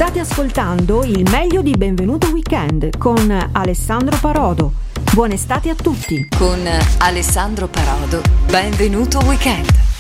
State ascoltando il meglio di Benvenuto Weekend con Alessandro Parodo. Buona estate a tutti. Con Alessandro Parodo, Benvenuto Weekend.